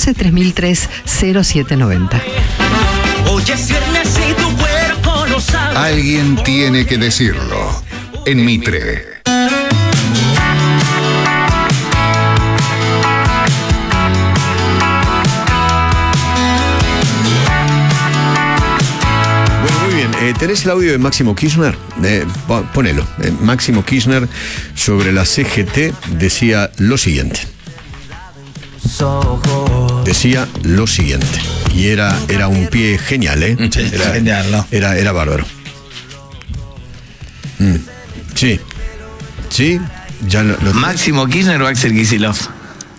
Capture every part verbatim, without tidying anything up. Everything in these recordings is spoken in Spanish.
once, tres mil tres, cero siete noventa. Alguien tiene que decirlo. En Mitre. Eh, ¿Tenés el audio de Máximo Kirchner? Eh, ponelo. Eh, Máximo Kirchner sobre la C G T decía lo siguiente. Decía lo siguiente. Y era, era un pie genial, ¿eh? Sí, era, genial, ¿no? Era, era bárbaro. Mm. Sí. Sí. Ya lo, lo ¿Máximo Kirchner o Axel Kicillof?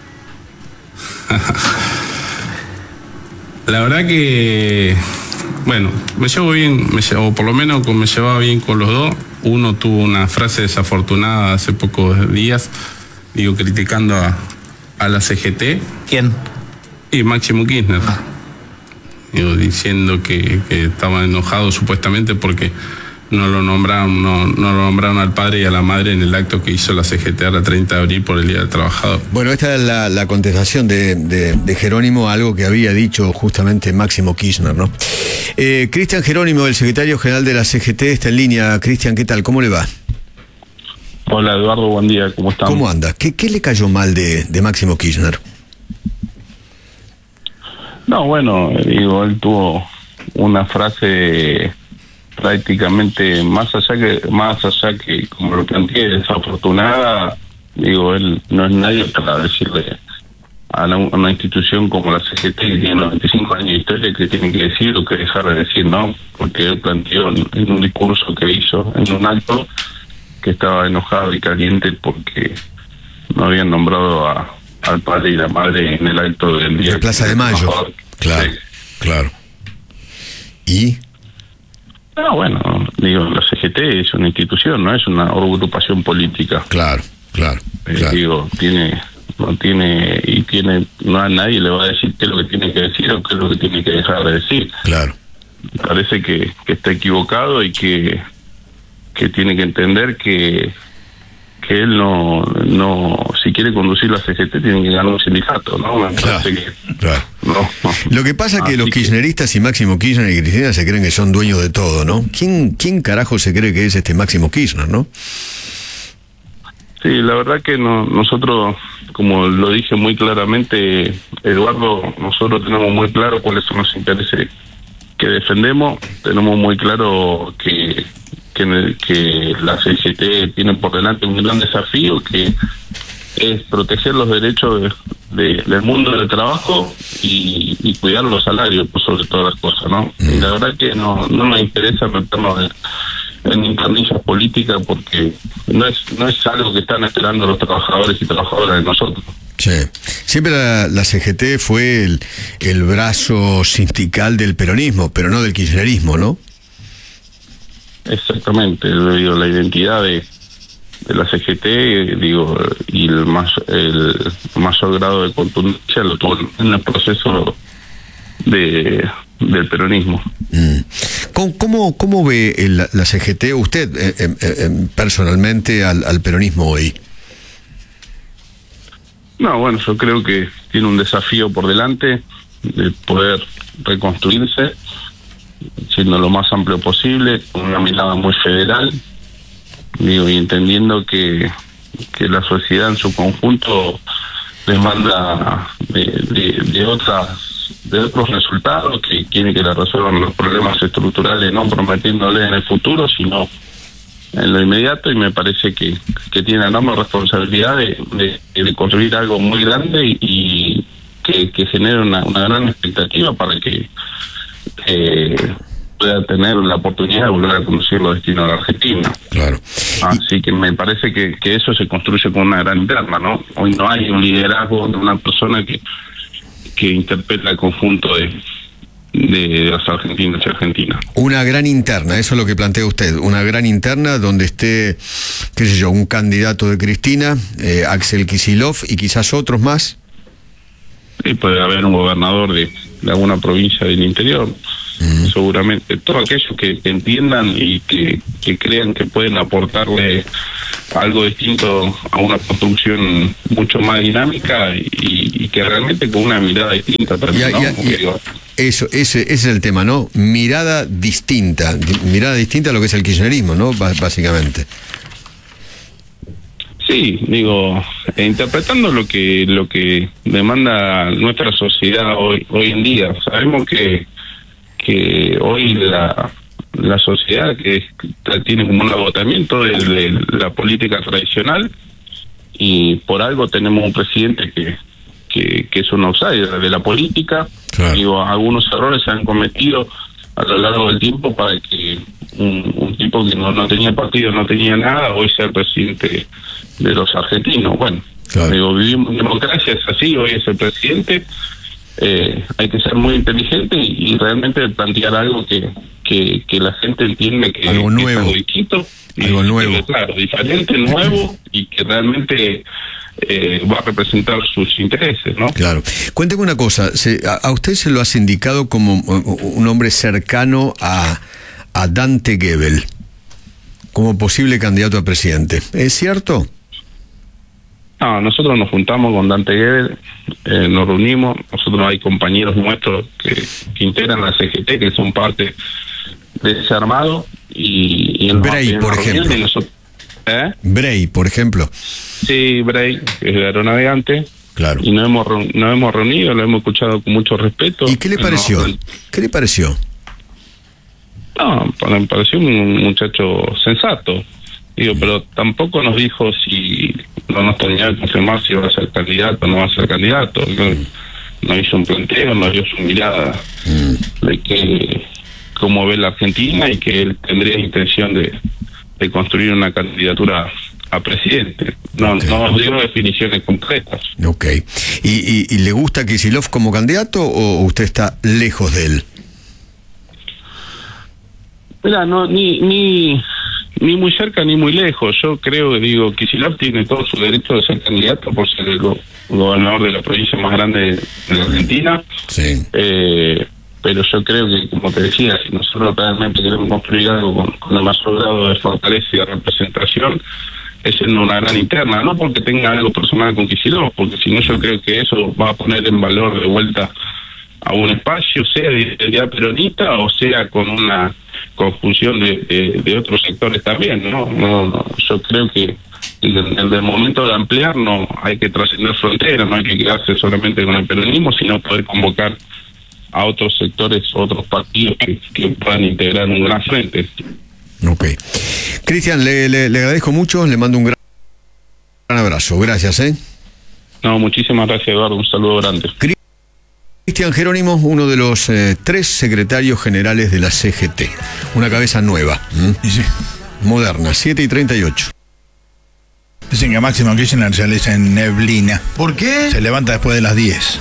La verdad que, bueno, me llevo bien, me llevo, o por lo menos me llevaba bien con los dos. Uno tuvo una frase desafortunada hace pocos días, digo, criticando a, a la C G T. ¿Quién? Y Máximo Kirchner. Ah. Digo, diciendo que, que estaba enojado supuestamente porque no lo nombraron, no, no lo nombraron al padre y a la madre en el acto que hizo la C G T a la treinta de abril por el Día del Trabajador. Bueno, esta es la, la contestación de, de, de Jerónimo a algo que había dicho justamente Máximo Kirchner, ¿no? Eh, Cristian Jerónimo, el secretario general de la C G T, está en línea. Cristian, ¿qué tal? ¿Cómo le va? Hola Eduardo, buen día, ¿cómo estamos? ¿Cómo anda? ¿Qué, qué le cayó mal de, de Máximo Kirchner? No, bueno, digo, él tuvo una frase prácticamente más allá que, más allá que como lo planteé, desafortunada. Digo, él no es nadie para decirle a una, a una institución como la C G T, que tiene noventa y cinco años de historia, que tiene que decir o que dejar de decir, ¿no? Porque él planteó en, en un discurso que hizo en un acto que estaba enojado y caliente porque no habían nombrado a, al padre y la madre en el acto del día de Plaza de Mayo. Claro, sí. Claro. ¿Y? No, bueno, digo, la C G T es una institución, no es una agrupación política. Claro, claro, eh, claro. Digo, tiene, no tiene, y tiene, no a nadie le va a decir qué es lo que tiene que decir o qué es lo que tiene que dejar de decir. Claro. Parece que, que está equivocado y que, que tiene que entender que que él no, no, si quiere conducir la C G T tiene que ganar un sindicato, ¿no? Me claro, que, claro. No, no. Lo que pasa es que los kirchneristas y Máximo Kirchner y Cristina se creen que son dueños de todo, ¿no? ¿Quién, quién carajo se cree que es este Máximo Kirchner, no? Sí, la verdad que no, nosotros, como lo dije muy claramente, Eduardo, nosotros tenemos muy claro cuáles son los intereses que defendemos, tenemos muy claro que Que, que la C G T tiene por delante un gran desafío, que es proteger los derechos de, de, del mundo del trabajo y, y cuidar los salarios, por sobre todas las cosas, ¿no? Mm. Y la verdad que no, no nos interesa meternos en, en internillas políticas porque no es no es algo que están esperando los trabajadores y trabajadoras de nosotros. Sí. Siempre la, la C G T fue el, el brazo sindical del peronismo, pero no del kirchnerismo, ¿no? Exactamente, digo, la identidad de, de la C G T, digo, y el más el mayor grado de contundencia lo tuvo en el proceso de del peronismo. Mm. ¿Cómo, cómo, cómo ve el, la C G T, usted eh, eh, personalmente, al, al peronismo hoy? No, bueno, yo creo que tiene un desafío por delante de poder reconstruirse, siendo lo más amplio posible, con una mirada muy federal, digo, y entendiendo que, que la sociedad en su conjunto demanda de, de, de otras de otros resultados, que quiere que le resuelvan los problemas estructurales, no prometiéndole en el futuro, sino en lo inmediato, y me parece que, que tiene la enorme responsabilidad de, de, de construir algo muy grande y, y que, que genere una, una gran expectativa para que Eh, pueda tener la oportunidad de volver a conducir los destinos de la Argentina. Claro. Así que me parece que, que eso se construye con una gran interna, ¿no? Hoy no hay un liderazgo de una persona que que interpela el conjunto de, de los argentinos y argentinas. Una gran interna, eso es lo que plantea usted, una gran interna donde esté, qué sé yo, un candidato de Cristina, eh, Axel Kicillof y quizás otros más. Sí, puede haber un gobernador de, de alguna provincia del interior, uh-huh. Seguramente. Todos aquellos que, que entiendan y que, que crean que pueden aportarle algo distinto, a una construcción mucho más dinámica y, y que realmente con una mirada distinta también, Ya, ¿no? ya, Porque ya. digo, Eso, ese, ese es el tema, ¿no? Mirada distinta, di- mirada distinta a lo que es el kirchnerismo, ¿no? Ba- básicamente. sí, digo, eh, interpretando lo que lo que demanda nuestra sociedad hoy hoy en día. Sabemos que que hoy la la sociedad que es- tiene como un agotamiento de, de la política tradicional, y por algo tenemos un presidente que que, que es un outsider de la política. Claro. Digo, algunos errores se han cometido a lo largo del tiempo para que un, un tipo que no, no tenía partido, no tenía nada, hoy sea el presidente de los argentinos. Bueno, Claro. digo, vivimos en democracia, es así, hoy es el presidente. Eh, hay que ser muy inteligente y, y realmente plantear algo que, que, que la gente entiende que, Algo que nuevo. es algo distinto, y- Algo y nuevo. que, claro, diferente, nuevo, y que realmente eh, va a representar sus intereses, ¿no? Claro. Cuénteme una cosa, se- a, a usted se lo ha indicado como uh, un hombre cercano a, a Dante Gebel, como posible candidato a presidente. ¿Es cierto? No, nosotros nos juntamos con Dante Gebel, eh, nos reunimos, nosotros hay compañeros nuestros que, que integran la C G T, que son parte de ese armado, y, y en Bray, en por la reunión, ejemplo. y nosotros- ¿Eh? Bray, por ejemplo. Sí, Bray, que es el aeronavegante, Claro. y nos hemos, reu- nos hemos reunido, lo hemos escuchado con mucho respeto. ¿Y qué le Él pareció? nos- ¿Qué le pareció? No, para- me pareció un muchacho sensato. Digo, pero tampoco nos dijo si no nos tenía que confirmar si va a ser candidato o no va a ser candidato. No, nos hizo un planteo, nos dio su mirada de que cómo ve la Argentina y que él tendría intención de, de construir una candidatura a presidente. No, Ok. no nos dio definiciones concretas. Ok. ¿Y, y, y le gusta Kicillof como candidato o usted está lejos de él? Mira, no, ni, ni, ni muy cerca ni muy lejos. Yo creo que, digo, Kicillof tiene todo su derecho de ser candidato por ser el go- gobernador de la provincia más grande de, de la Argentina. Sí. Eh, pero yo creo que, como te decía, si nosotros realmente queremos construir algo con, con el mayor grado de fortaleza y de representación, es en una gran interna, no porque tenga algo personal con Kicillof, porque si no yo creo que eso va a poner en valor de vuelta a un espacio, sea de identidad peronista o sea con una conjunción de, de, de otros sectores también, ¿no? No, no, yo creo que en el, en el momento de ampliar no hay que trascender fronteras, no hay que quedarse solamente con el peronismo, sino poder convocar a otros sectores, otros partidos que, que puedan integrar un gran frente. Ok. Cristian, le, le, le agradezco mucho, le mando un gran, gran abrazo. Gracias, ¿eh? No, muchísimas gracias, Eduardo, un saludo grande. Cristian Jerónimo, uno de los eh, tres secretarios generales de la C G T. Una cabeza nueva, ¿m? Y sí. Moderna, siete y treinta y ocho. Dicen que a Máximo Kirchner se le dice neblina. ¿Por qué? Se levanta después de las diez.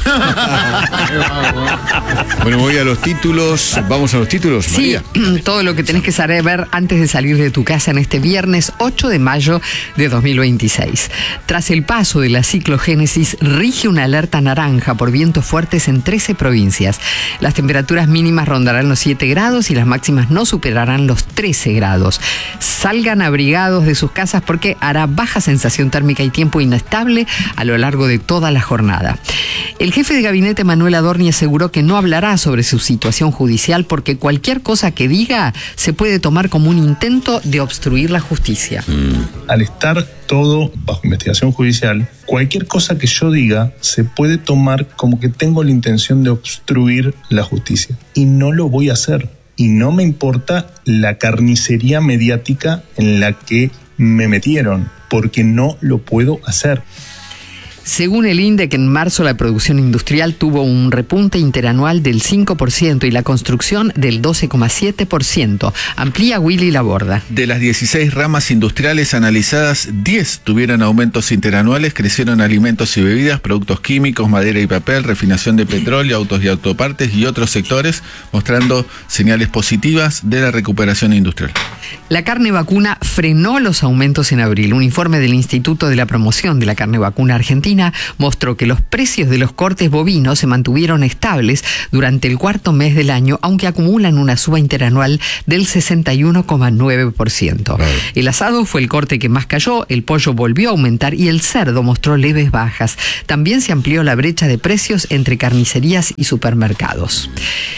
Bueno, voy a los títulos. Vamos a los títulos, Sí, María. todo lo que tenés que saber antes de salir de tu casa en este viernes ocho de mayo de dos mil veintiséis. Tras el paso de la ciclogénesis, rige una alerta naranja por vientos fuertes en trece provincias. Las temperaturas mínimas rondarán los siete grados y las máximas no superarán los trece grados. Salgan abrigados de sus casas porque hará baja sensación térmica y tiempo inestable a lo largo de toda la jornada. El jefe de gabinete Manuel Adorni aseguró que no hablará sobre su situación judicial porque cualquier cosa que diga se puede tomar como un intento de obstruir la justicia. Al estar todo bajo investigación judicial, cualquier cosa que yo diga se puede tomar como que tengo la intención de obstruir la justicia. Y no lo voy a hacer. Y no me importa la carnicería mediática en la que me metieron, porque no lo puedo hacer. Según el INDEC, en marzo la producción industrial tuvo un repunte interanual del cinco por ciento y la construcción del doce coma siete por ciento. Amplía Willy Laborda. De las dieciséis ramas industriales analizadas, diez tuvieron aumentos interanuales, crecieron alimentos y bebidas, productos químicos, madera y papel, refinación de petróleo, autos y autopartes y otros sectores, mostrando señales positivas de la recuperación industrial. La carne vacuna frenó los aumentos en abril. Un informe del Instituto de la Promoción de la Carne Vacuna Argentina Argentina mostró que los precios de los cortes bovinos se mantuvieron estables durante el cuarto mes del año, aunque acumulan una suba interanual del sesenta y uno coma nueve por ciento. Claro. El asado fue el corte que más cayó, el pollo volvió a aumentar y el cerdo mostró leves bajas. También se amplió la brecha de precios entre carnicerías y supermercados.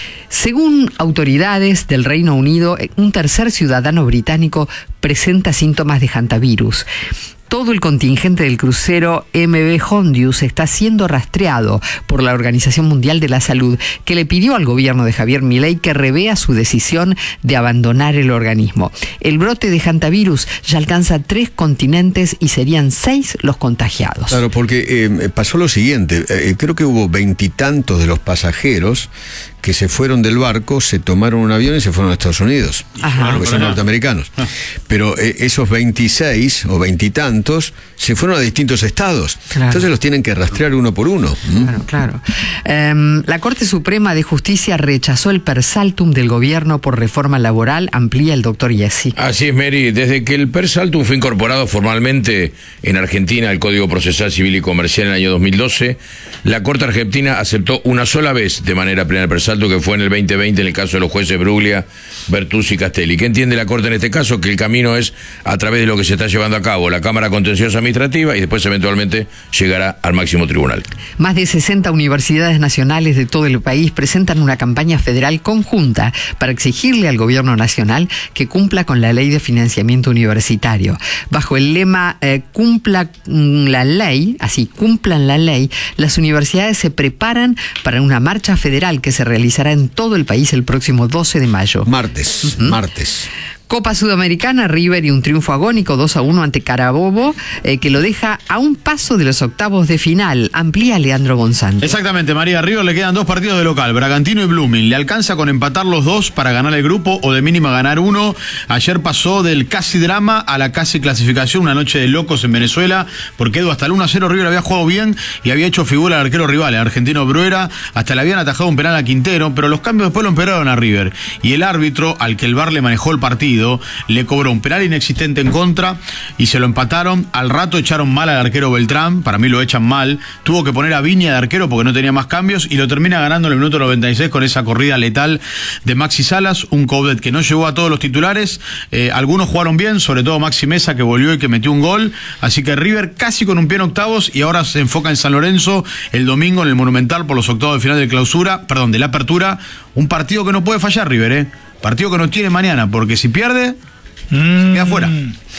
Según autoridades del Reino Unido, un tercer ciudadano británico presenta síntomas de hantavirus. Todo el contingente del crucero M V Hondius está siendo rastreado por la Organización Mundial de la Salud, que le pidió al gobierno de Javier Milei que revea su decisión de abandonar el organismo. El brote de hantavirus ya alcanza tres continentes y serían seis los contagiados. Claro, porque eh, pasó lo siguiente, eh, creo que hubo veintitantos de los pasajeros que se fueron del barco, se tomaron un avión y se fueron a Estados Unidos, Ajá. porque son norteamericanos. Pero eh, esos veintiséis o veintitantos se fueron a distintos estados. Claro. Entonces los tienen que rastrear uno por uno. ¿Mm? Claro, claro. Um, la Corte Suprema de Justicia rechazó el persaltum del gobierno por reforma laboral, amplía el doctor Yessi. Así es, Mary. Desde que el persaltum fue incorporado formalmente en Argentina al Código Procesal Civil y Comercial en el año dos mil doce, la Corte Argentina aceptó una sola vez de manera plena el persaltum, que fue en el veinte veinte en el caso de los jueces Bruglia, Bertuzzi y Castelli. ¿Qué entiende la Corte en este caso? Que el camino es a través de lo que se está llevando a cabo la Cámara Contenciosa Administrativa y después eventualmente llegará al máximo tribunal. Más de sesenta universidades nacionales de todo el país presentan una campaña federal conjunta para exigirle al gobierno nacional que cumpla con la ley de financiamiento universitario. Bajo el lema eh, cumpla la ley, así cumplan la ley, las universidades se preparan para una marcha federal que se realizará en todo el país el próximo doce de mayo. Martes, uh-huh. martes. Copa Sudamericana, River y un triunfo agónico dos a uno ante Carabobo, eh, que lo deja a un paso de los octavos de final. Amplía Leandro González. Exactamente, María. River le quedan dos partidos de local, Bragantino y Blooming. Le alcanza con empatar los dos para ganar el grupo o de mínima ganar uno. Ayer pasó del casi drama a la casi clasificación, una noche de locos en Venezuela, porque Edu hasta el uno a cero River había jugado bien y había hecho figura al arquero rival, el argentino Bruera, hasta le habían atajado un penal a Quintero, pero los cambios después lo empeoraron a River. Y el árbitro, al que el V A R le manejó el partido, le cobró un penal inexistente en contra y se lo empataron. Al rato echaron mal al arquero Beltrán, para mí lo echan mal, tuvo que poner a Viña de arquero porque no tenía más cambios y lo termina ganando en el minuto noventa y seis con esa corrida letal de Maxi Salas, un Coudet que no llegó a todos los titulares, eh, algunos jugaron bien, sobre todo Maxi Mesa, que volvió y que metió un gol, así que River casi con un pie en octavos y ahora se enfoca en San Lorenzo el domingo en el Monumental por los octavos de final de clausura, perdón, de la apertura, un partido que no puede fallar River, eh partido que no tiene mañana, porque si pierde, mm. se queda fuera.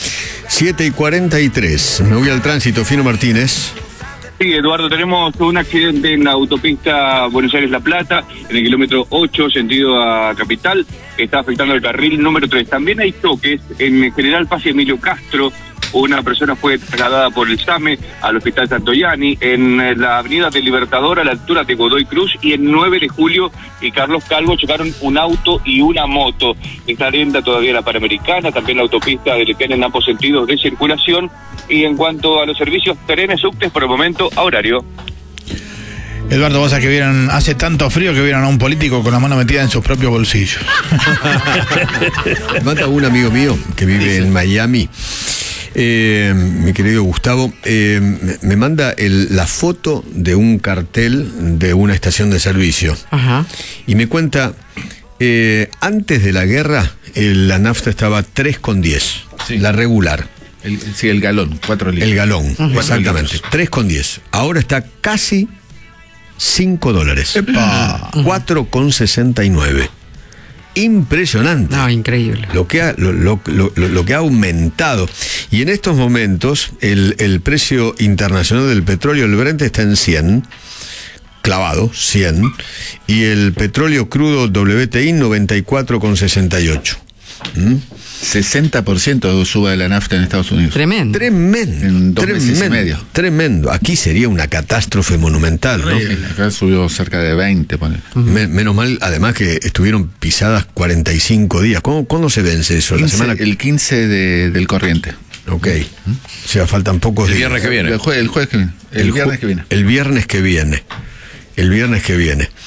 siete y cuarenta y tres. Me voy al tránsito, Fino Martínez. Sí, Eduardo, tenemos un accidente en la autopista Buenos Aires-La Plata, en el kilómetro ocho, sentido a Capital, que está afectando el carril número tres. También hay toques en General Paz y Emilio Castro. Una persona fue trasladada por el SAME al Hospital Santoyani, en la Avenida del Libertador a la altura de Godoy Cruz, y en nueve de julio y Carlos Calvo chocaron un auto y una moto. Está lenta todavía la Panamericana, también la autopista del Epén en ambos sentidos de circulación. Y en cuanto a los servicios, trenes, subtes, por el momento a horario. Eduardo, vos a que vieran, hace tanto frío que vieran a un político con la mano metida en sus propios bolsillos. Me manda un amigo mío que vive en Miami. Eh, mi querido Gustavo, eh, me manda el, la foto de un cartel de una estación de servicio. Ajá. Y me cuenta, eh, antes de la guerra, el, la nafta estaba tres con diez, sí. La regular. El, sí, el galón, cuatro litros. El galón, uh-huh. exactamente, tres con diez. Ahora está casi cinco dólares. ¡Epa! cuatro con sesenta y nueve. Impresionante. No, increíble. Lo que ha, lo, lo, lo, lo que ha aumentado. Y en estos momentos, el, el precio internacional del petróleo, el Brent, está en cien, clavado, cien, y el petróleo crudo W T I noventa y cuatro con sesenta y ocho. ¿Mm? sesenta por ciento de suba de la nafta en Estados Unidos. Tremendo. Tremendo. En dos tremendo, meses y medio. Tremendo. Aquí sería una catástrofe monumental, ¿no? Sí, acá subió cerca de veinte, pone. Me, menos mal, además, que estuvieron pisadas cuarenta y cinco días. ¿Cuándo, ¿cuándo se vence eso? quince, La semana... El quince de, del corriente. Ok. ¿Mm? O sea, faltan pocos días. El viernes que viene. El, jue, el jueves que viene. El, el viernes que viene. El viernes que viene. El viernes que viene.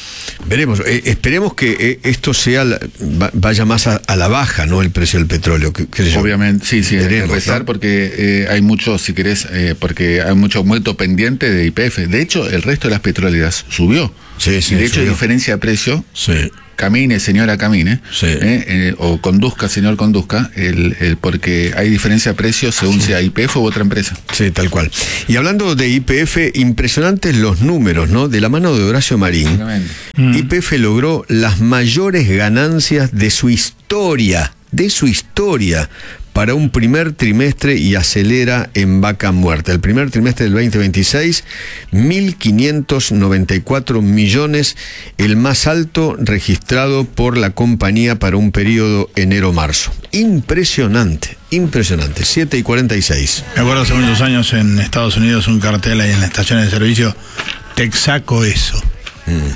Veremos, eh, esperemos que eh, esto sea la, va, vaya más a, a la baja, ¿no? El precio del petróleo. Que, que Obviamente, sí, sí, veremos, hay que rezar, ¿no? Porque eh, hay mucho, si querés, eh, porque hay mucho aumento pendiente de I P F. De hecho, el resto de las petroleras subió. Sí, sí, y de hecho, subió. diferencia de precio. Sí. Camine, señora, camine, Sí. eh, eh, o conduzca, señor, conduzca, el, el, porque hay diferencia de precios según sí. sea I P F u otra empresa. Sí, tal cual. Y hablando de I P F, impresionantes los números, ¿no? De la mano de Horacio Marín, mm. I P F logró las mayores ganancias de su historia, de su historia, para un primer trimestre y acelera en vaca muerta. El primer trimestre del veinte veintiséis, mil quinientos noventa y cuatro millones, el más alto registrado por la compañía para un periodo enero-marzo. Impresionante, impresionante. siete y cuarenta y seis. Me acuerdo hace muchos años en Estados Unidos un cartel ahí en las estaciones de servicio, Texaco eso. Mm.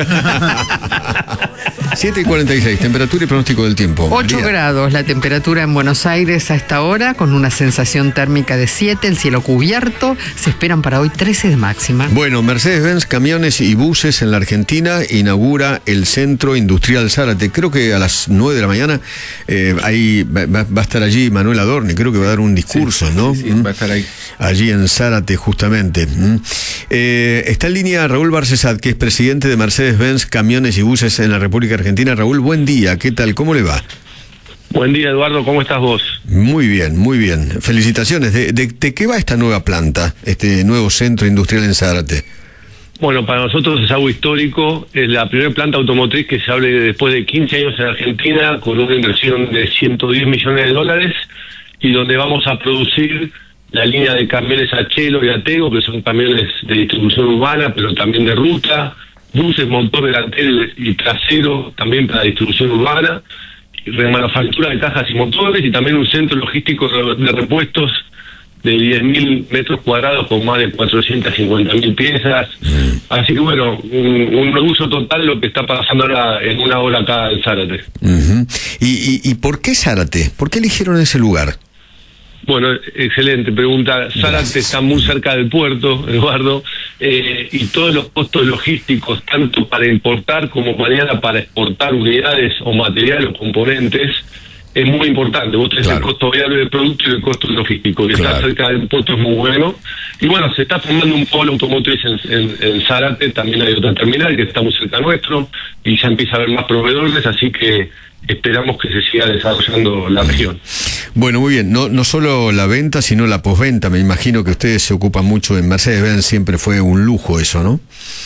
siete y cuarenta y seis, temperatura y pronóstico del tiempo. ocho María. grados la temperatura en Buenos Aires a esta hora, con una sensación térmica de siete, el cielo cubierto. Se esperan para hoy trece de máxima. Bueno, Mercedes-Benz Camiones y Buses en la Argentina inaugura el Centro Industrial Zárate. Creo que a las nueve de la mañana eh, ahí va, va a estar allí Manuel Adorni, creo que va a dar un discurso, sí, ¿no? Sí, sí, ¿Mm? va a estar ahí. Allí en Zárate, justamente. ¿Mm? Eh, está en línea Raúl Barcesat, que es presidente de Mercedes-Benz Camiones y Buses en la República Argentina. Raúl, buen día, ¿qué tal? ¿Cómo le va? Buen día, Eduardo, ¿cómo estás vos? Muy bien, muy bien. Felicitaciones. ¿De, de, de qué va esta nueva planta, este nuevo centro industrial en Zárate? Bueno, para nosotros es algo histórico. Es la primera planta automotriz que se abre después de quince años en Argentina, con una inversión de ciento diez millones de dólares, y donde vamos a producir la línea de camiones Achelo y Atego, que son camiones de distribución urbana, pero también de ruta, buses, motor delantero y trasero, también para distribución urbana, y remanufactura de cajas y motores, y también un centro logístico de repuestos de diez mil metros cuadrados con más de cuatrocientas cincuenta mil piezas. Mm. Así que bueno, un, un orgullo total lo que está pasando ahora en una hora acá en Zárate. Uh-huh. ¿Y, y, ¿Y por qué Zárate? ¿Por qué eligieron ese lugar? Bueno, excelente pregunta. Zárate está muy cerca del puerto, Eduardo, eh, y todos los costos logísticos, tanto para importar como mañana para exportar unidades o materiales o componentes, es muy importante. Vos tenés claro. el costo variable del producto y el costo logístico, y claro. estar cerca del puerto es muy bueno. Y bueno, se está formando un polo automotriz en, en, en Zárate, también hay otra terminal que está muy cerca nuestro, y ya empieza a haber más proveedores, así que esperamos que se siga desarrollando la región. Bueno, muy bien. No, no solo la venta, sino la posventa. Me imagino que ustedes se ocupan mucho en Mercedes-Benz, siempre fue un lujo eso, ¿no?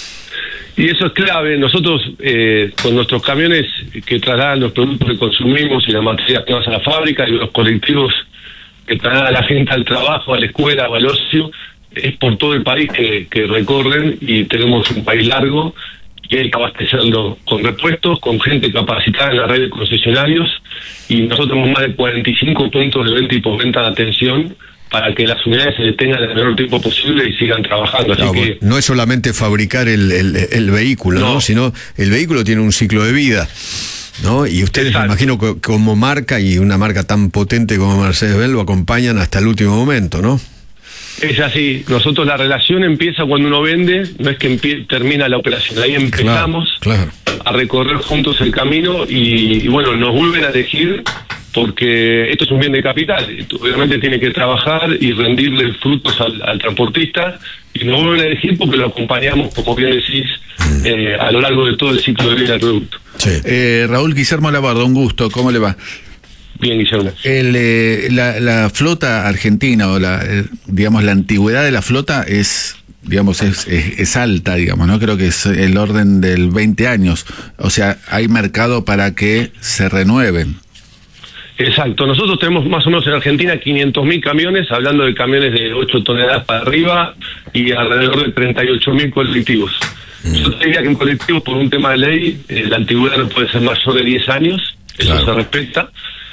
Y eso es clave. Nosotros, eh, con nuestros camiones que trasladan los productos que consumimos y las materias primas a la fábrica, y los colectivos que trasladan a la gente al trabajo, a la escuela o al ocio, es por todo el país que, que recorren, y tenemos un país largo, y hay que abastecerlo con repuestos, con gente capacitada en la red de concesionarios, y nosotros tenemos más de cuarenta y cinco puntos de venta y postventa de atención para que las unidades se detengan en el menor tiempo posible y sigan trabajando. Así no, que no es solamente fabricar el, el, el vehículo, no. ¿no? Sino el vehículo tiene un ciclo de vida, ¿no? Y ustedes, Exacto. me imagino que como marca, y una marca tan potente como Mercedes-Benz, lo acompañan hasta el último momento, ¿no? Es así. Nosotros, la relación empieza cuando uno vende, no es que empie- termina la operación. Ahí empezamos claro, claro. a recorrer juntos el camino, y, y bueno, nos vuelven a elegir porque esto es un bien de capital. Obviamente tiene que trabajar y rendirle frutos al, al transportista, y nos vuelven a elegir porque lo acompañamos, como bien decís, eh, a lo largo de todo el ciclo de vida del producto. Sí. Eh, Raúl Guillermo Labardo, un gusto. ¿Cómo le va? Bien, Guillermo. El, eh, la, la flota argentina, o la, eh, digamos, la antigüedad de la flota es, digamos, es, es, es alta, digamos, ¿no? Creo que es el orden del veinte años. O sea, hay mercado para que se renueven. Exacto. Nosotros tenemos más o menos en Argentina quinientos mil camiones, hablando de camiones de ocho toneladas para arriba, y alrededor de treinta y ocho mil colectivos. Mm. Yo te diría que en colectivos, por un tema de ley, eh, la antigüedad no puede ser mayor de diez años, eso claro. se respeta.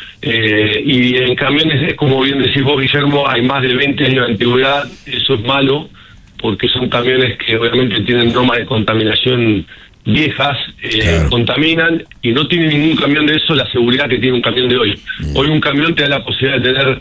Eh, y en camiones, como bien decís vos, Guillermo, hay más de veinte años de antigüedad. Eso es malo, porque son camiones que obviamente tienen normas de contaminación viejas, eh, claro. contaminan, y no tiene ningún camión de eso la seguridad que tiene un camión de hoy. Mm. Hoy un camión te da la posibilidad de tener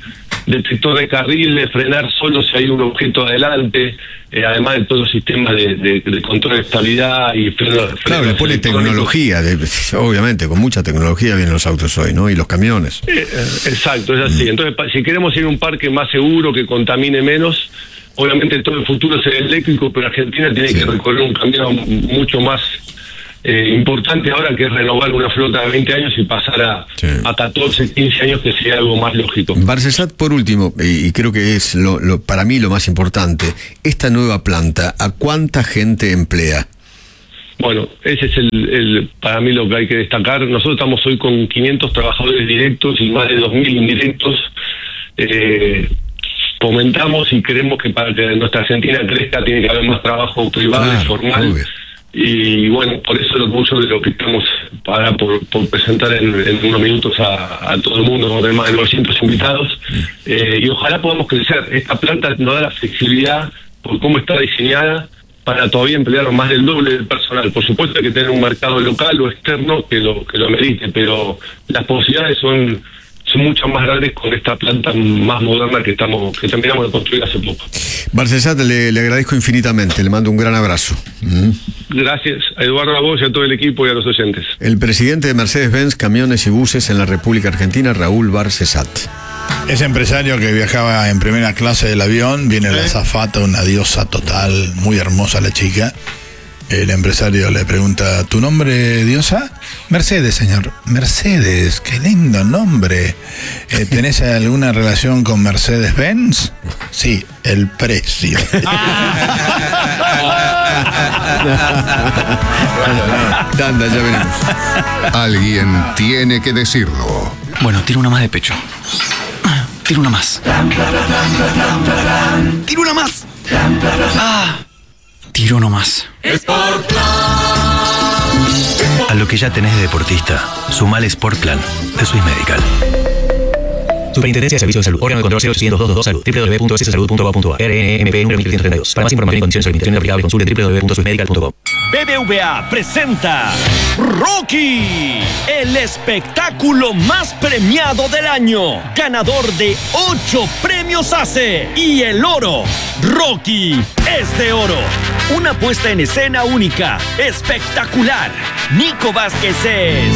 detector de carriles, frenar solo si hay un objeto adelante, eh, además de todo el sistema de, de, de control de estabilidad y freno. Claro, le pone tecnología, de, obviamente, con mucha tecnología vienen los autos hoy, ¿no? Y los camiones. Eh, exacto, es así. Mm. Entonces, si queremos ir a un parque más seguro, que contamine menos, obviamente todo el futuro será eléctrico, pero Argentina tiene sí. que recorrer un camino mucho más eh, importante ahora, que es renovar una flota de veinte años y pasar a, sí. a catorce, quince años, que sería algo más lógico. Barcesat, por último, y creo que es lo, lo, para mí lo más importante, esta nueva planta, ¿a cuánta gente emplea? Bueno, ese es el, el para mí lo que hay que destacar. Nosotros estamos hoy con quinientos trabajadores directos y más de dos mil indirectos. Eh, fomentamos y creemos que para que nuestra Argentina crezca tiene que haber más trabajo privado claro, y formal. Obvio. Y bueno, por eso mucho de lo que estamos para por, por presentar en, en unos minutos a, a todo el mundo, con más de novecientos invitados, eh, y ojalá podamos crecer. Esta planta nos da la flexibilidad por cómo está diseñada para todavía emplear más del doble del personal. Por supuesto hay que tener un mercado local o externo que lo que lo merite, pero las posibilidades son son mucho más grandes con esta planta más moderna que estamos que terminamos de construir hace poco. Barcesat, le, le agradezco infinitamente, le mando un gran abrazo. Mm. Gracias a Eduardo, a vos y a todo el equipo y a los oyentes. El presidente de Mercedes-Benz Camiones y Buses en la República Argentina, Raúl Barcesat. Ese empresario que viajaba en primera clase del avión, viene la azafata, una diosa total, muy hermosa la chica. El empresario le pregunta, ¿tu nombre, diosa? Mercedes, señor. Mercedes, qué lindo nombre. Eh, ¿Tenés alguna relación con Mercedes-Benz? Sí, el precio. Tanda, ya venimos. Alguien tiene que decirlo. Bueno, tiro una más de pecho. Tiro una más. Tiro una más. Ah. Tiro uno más. A lo que ya tenés de deportista, sumale Sportplan de Swiss Medical. Superintendencia de Servicios de Salud. Órgano de control cero ochocientos doscientos veintidós Salud. w w w punto s salud punto gov punto a r n m p número mil quinientos treinta y dos. Para más información y condiciones de limitación aplicable, consulte w w w punto swiss medical punto com. B B V A presenta Rocky, el espectáculo más premiado del año, ganador de ocho premios A C E y el oro. Rocky es de oro. Una puesta en escena única, espectacular. Nico Vázquez es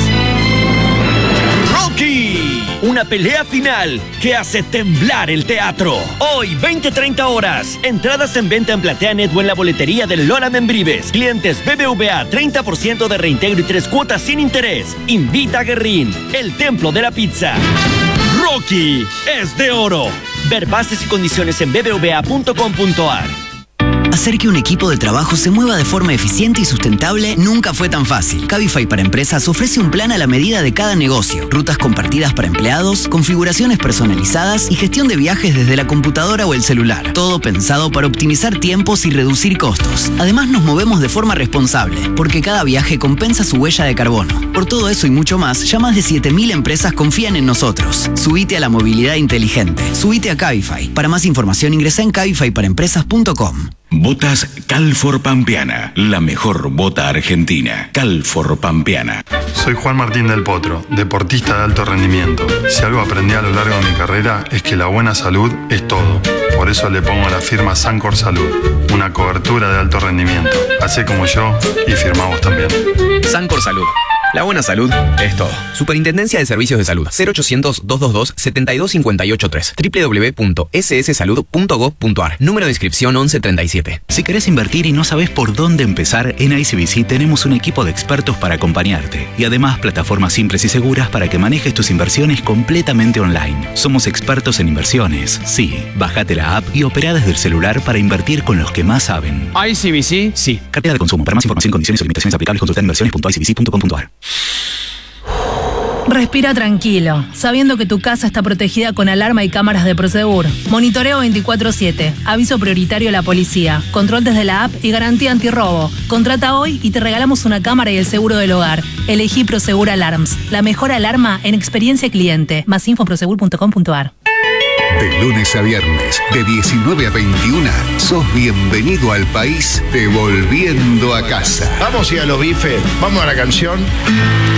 Rocky. Una pelea final que hace temblar el teatro. Hoy, veinte treinta horas. Entradas en venta en PlateaNet o en la boletería del Lola Membrives. Clientes B B V A, treinta por ciento de reintegro y tres cuotas sin interés. Invita a Guerrín, el templo de la pizza. Rocky es de oro. Ver bases y condiciones en b b v a punto com punto a r. Hacer que un equipo de trabajo se mueva de forma eficiente y sustentable nunca fue tan fácil. Cabify para Empresas ofrece un plan a la medida de cada negocio. Rutas compartidas para empleados, configuraciones personalizadas y gestión de viajes desde la computadora o el celular. Todo pensado para optimizar tiempos y reducir costos. Además nos movemos de forma responsable, porque cada viaje compensa su huella de carbono. Por todo eso y mucho más, ya más de siete mil empresas confían en nosotros. Subite a la movilidad inteligente. Subite a Cabify. Para más información ingresa en cabify para empresas punto com. Botas Calfor Pampeana, la mejor bota argentina. Calfor Pampeana. Soy Juan Martín del Potro, deportista de alto rendimiento. Si algo aprendí a lo largo de mi carrera es que la buena salud es todo. Por eso le pongo la firma Sancor Salud, una cobertura de alto rendimiento. Hacé como yo y firmamos también. Sancor Salud. La buena salud es todo. Superintendencia de Servicios de Salud. cero ochocientos, doscientos veintidós, setenta y dos cincuenta y ocho tres. doble u doble u doble u punto s s salud punto gov punto a r. Número de inscripción once treinta y siete. Si querés invertir y no sabés por dónde empezar, en I C B C tenemos un equipo de expertos para acompañarte. Y además plataformas simples y seguras para que manejes tus inversiones completamente online. Somos expertos en inversiones. Sí, bájate la app y opera desde el celular para invertir con los que más saben. I C B C, sí. Cartera de consumo. Para más información, condiciones y limitaciones aplicables, consulta inversiones punto i c b c punto com punto a r. Respira tranquilo, sabiendo que tu casa está protegida con alarma y cámaras de Prosegur. Monitoreo veinticuatro siete, aviso prioritario a la policía, control desde la app y garantía antirrobo. Contrata hoy y te regalamos una cámara y el seguro del hogar. Elegí Prosegur Alarms, la mejor alarma en experiencia cliente. Más info en prosegur punto com punto a r. De lunes a viernes, de diecinueve a veintiuna, sos bienvenido al país de Volviendo a Casa. Vamos a ir a los bifes, vamos a la canción.